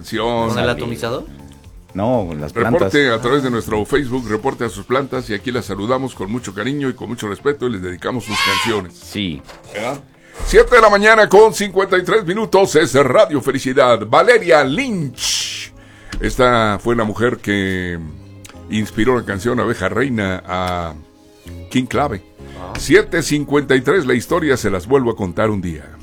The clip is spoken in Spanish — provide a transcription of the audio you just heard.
canción. ¿Con el atomizador? No, las plantas. Reporte a través de nuestro Facebook, reporte a sus plantas y aquí las saludamos con mucho cariño y con mucho respeto y les dedicamos sus canciones. Sí. ¿Verdad? 7 de la mañana con 53 minutos es Radio Felicidad. Valeria Lynch. Esta fue la mujer que inspiró la canción Abeja Reina a King Clave. 7:53, la historia se las vuelvo a contar un día.